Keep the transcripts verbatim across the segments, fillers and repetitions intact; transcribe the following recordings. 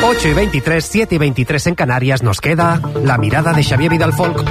ocho y veintitrés, siete y veintitrés en Canarias, nos queda la mirada de Xavier Vidalfolk.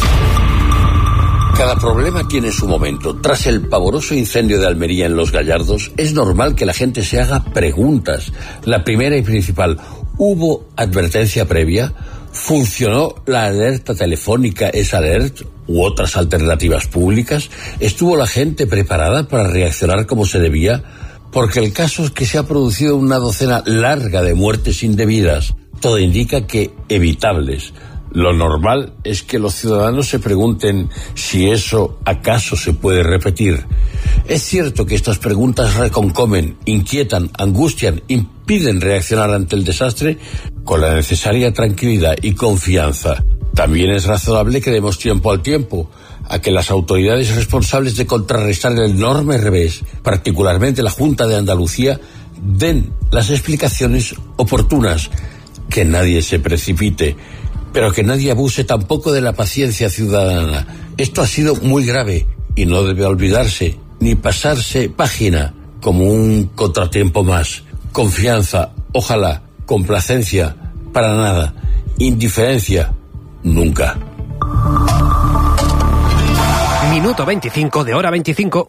Cada problema tiene su momento. Tras el pavoroso incendio de Almería en Los Gallardos, es normal que la gente se haga preguntas. La primera y principal, ¿hubo advertencia previa? ¿Funcionó la alerta telefónica S-Alert u otras alternativas públicas? ¿Estuvo la gente preparada para reaccionar como se debía? Porque el caso es que se ha producido una docena larga de muertes indebidas. Todo indica que evitables. Lo normal es que los ciudadanos se pregunten si eso acaso se puede repetir. Es cierto que estas preguntas reconcomen, inquietan, angustian, impiden reaccionar ante el desastre con la necesaria tranquilidad y confianza. También es razonable que demos tiempo al tiempo a que las autoridades responsables de contrarrestar el enorme revés, particularmente la Junta de Andalucía, den las explicaciones oportunas. Que nadie se precipite, pero que nadie abuse tampoco de la paciencia ciudadana. Esto ha sido muy grave y no debe olvidarse ni pasarse página como un contratiempo más. Confianza, ojalá, complacencia, para nada. Indiferencia, nunca. Minuto veinticinco de hora veinticinco.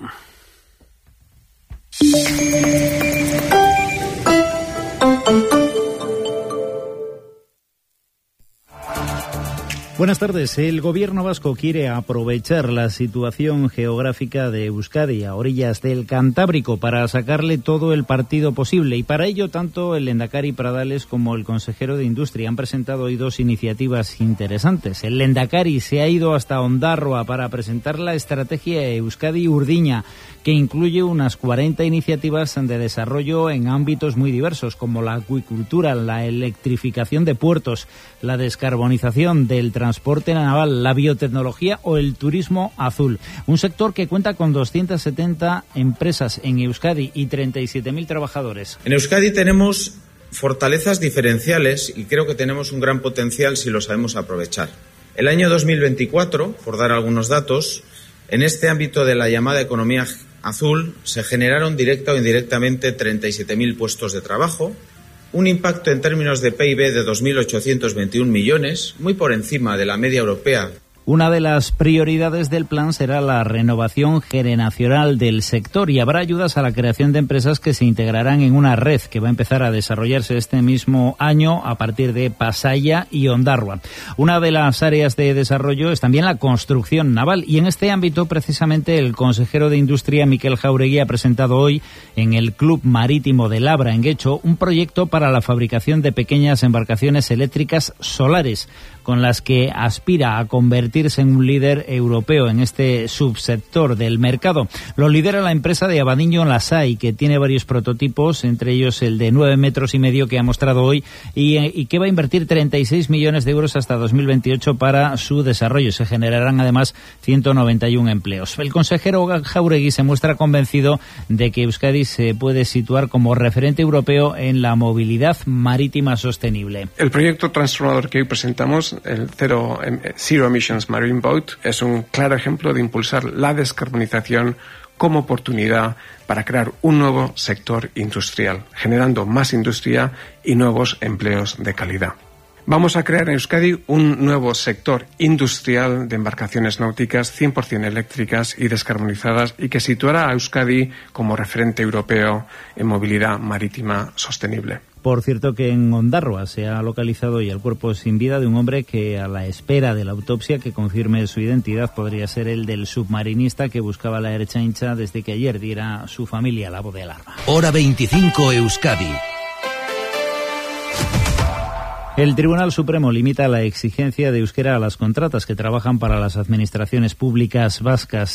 Buenas tardes. El gobierno vasco quiere aprovechar la situación geográfica de Euskadi a orillas del Cantábrico para sacarle todo el partido posible, y para ello tanto el Lehendakari Pradales como el consejero de Industria han presentado hoy dos iniciativas interesantes. El Lehendakari se ha ido hasta Ondarroa para presentar la estrategia Euskadi-Urdiña, que incluye unas cuarenta iniciativas de desarrollo en ámbitos muy diversos, como la acuicultura, la electrificación de puertos, la descarbonización del transporte naval, la biotecnología o el turismo azul. Un sector que cuenta con doscientas setenta empresas en Euskadi y treinta y siete mil trabajadores. En Euskadi tenemos fortalezas diferenciales y creo que tenemos un gran potencial si lo sabemos aprovechar. El año dos mil veinticuatro, por dar algunos datos, en este ámbito de la llamada economía azul se generaron directa o indirectamente treinta y siete mil puestos de trabajo, un impacto en términos de P I B de dos mil ochocientos veintiún millones, muy por encima de la media europea. Una de las prioridades del plan será la renovación generacional del sector, y habrá ayudas a la creación de empresas que se integrarán en una red que va a empezar a desarrollarse este mismo año a partir de Pasaia y Ondarroa. Una de las áreas de desarrollo es también la construcción naval, y en este ámbito precisamente el consejero de Industria, Miquel Jauregui, ha presentado hoy en el Club Marítimo de Labra, en Guecho, un proyecto para la fabricación de pequeñas embarcaciones eléctricas solares, con las que aspira a convertirse en un líder europeo en este subsector del mercado. Lo lidera la empresa de Abadiño Lasai, que tiene varios prototipos, entre ellos el de nueve metros y medio que ha mostrado hoy, y, y que va a invertir treinta y seis millones de euros hasta dos mil veintiocho para su desarrollo. Se generarán además ciento noventa y uno empleos. El consejero Jauregui se muestra convencido de que Euskadi se puede situar como referente europeo en la movilidad marítima sostenible. El proyecto transformador que hoy presentamos, el Zero, Zero Emissions Marine Boat, es un claro ejemplo de impulsar la descarbonización como oportunidad para crear un nuevo sector industrial, generando más industria y nuevos empleos de calidad. Vamos a crear en Euskadi un nuevo sector industrial de embarcaciones náuticas cien por ciento eléctricas y descarbonizadas, y que situará a Euskadi como referente europeo en movilidad marítima sostenible. Por cierto que en Ondarroa se ha localizado ya el cuerpo sin vida de un hombre que, a la espera de la autopsia que confirme su identidad, podría ser el del submarinista que buscaba la Ertzaintza desde que ayer diera su familia la voz de alarma. Hora veinticinco Euskadi. El Tribunal Supremo limita la exigencia de euskera a las contratas que trabajan para las administraciones públicas vascas.